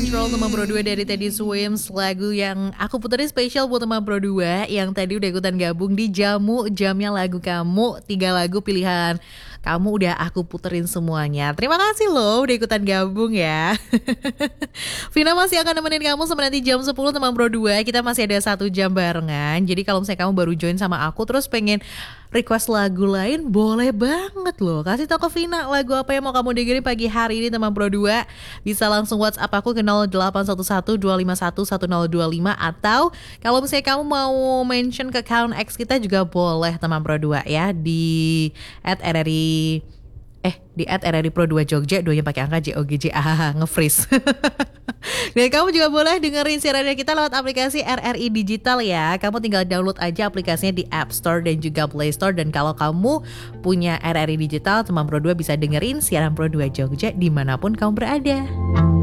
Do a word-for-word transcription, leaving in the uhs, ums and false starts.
Control teman Pro dua dari Teddy Swims. Lagu yang aku puterin spesial buat teman Pro dua yang tadi udah ikutan gabung di Jamu Jamnya Lagu Kamu. Tiga lagu pilihan kamu udah aku puterin semuanya. Terima kasih loh udah ikutan gabung ya. Vina masih akan nemenin kamu sampai nanti jam sepuluh teman Pro dua. Kita masih ada satu jam barengan. Jadi kalau misalnya kamu baru join sama aku terus pengen request lagu lain, boleh banget loh. Kasih tau ke Vina lagu apa yang mau kamu dengerin pagi hari ini teman Pro dua. Bisa langsung WhatsApp aku ke nol delapan satu satu dua lima satu satu nol dua lima. Atau kalau misalnya kamu mau mention ke account X kita juga boleh teman Pro dua ya. Di at r r i Eh di at R R I Pro dua Jogja, duanya pakai angka J O G J, ah nge-freeze. Dan kamu juga boleh dengerin siarannya kita lewat aplikasi R R I Digital ya. Kamu tinggal download aja aplikasinya di App Store dan juga Play Store. Dan kalau kamu punya R R I Digital, teman Pro dua bisa dengerin siaran Pro dua Jogja dimanapun kamu berada.